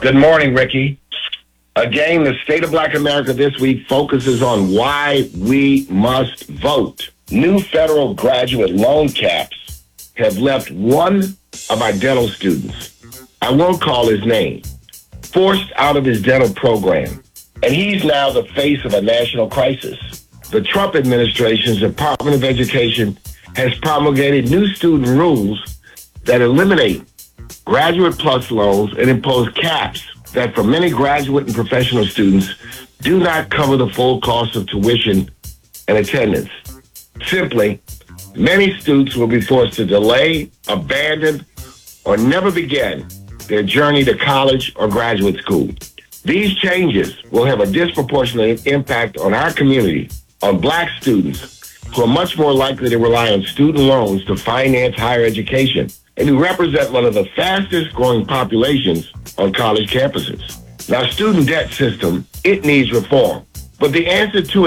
Good morning, Ricky. Again, the State of Black America this week focuses on why we must vote. New federal graduate loan caps have left one of our dental students, I won't call his name, forced out of his dental program. And he's now the face of a national crisis. The Trump administration's Department of Education has promulgated new student rules that eliminate Graduate Plus loans and impose caps that for many graduate and professional students do not cover the full cost of tuition and attendance. Simply, many students will be forced to delay, abandon, or never begin their journey to college or graduate school. These changes will have a disproportionate impact on our community, on Black students who are much more likely to rely on student loans to finance higher education and who represent one of the fastest growing populations on college campuses. Now, student debt system, it needs reform, but the answer to